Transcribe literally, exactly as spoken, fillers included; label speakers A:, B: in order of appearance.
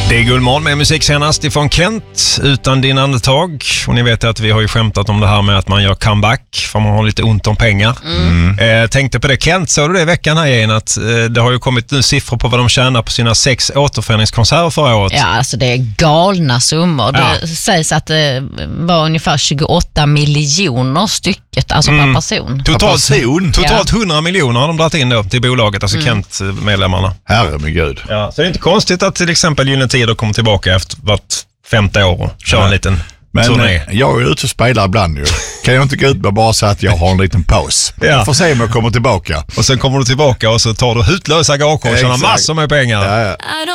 A: Det är Guldmorgon med musik senast ifrån Kent, Utan din andetag. Och ni vet att vi har ju skämtat om det här med att man gör comeback för man har lite ont om pengar. Mm. Eh, tänkte på det, Kent, såg du det i veckan här igen att eh, det har ju kommit nu siffror på vad de tjänar på sina sex återföreningskonserter förra året.
B: Ja, alltså det är galna summor.
A: Ja.
B: Det sägs att det var ungefär tjugoåtta miljoner stycket, alltså mm. per person.
A: Totalt,
C: per person.
A: totalt hundra miljoner har de dragit in då till bolaget, alltså mm. Kent-medlemmarna.
C: Herre min gud.
A: Ja, så det är inte konstigt att till exempel Gyllene Tider kommer tillbaka efter vart femte år och kör
C: ja.
A: en liten
C: Men
A: turné.
C: Jag är ute och spelar ibland ju. Kan jag inte gå ut med bara säga att jag har en liten paus?
A: Ja.
C: Jag får se om jag kommer tillbaka.
A: Och sen kommer du tillbaka och så tar du hutlösa gager och tjänar massor med pengar.
C: Ja, ja.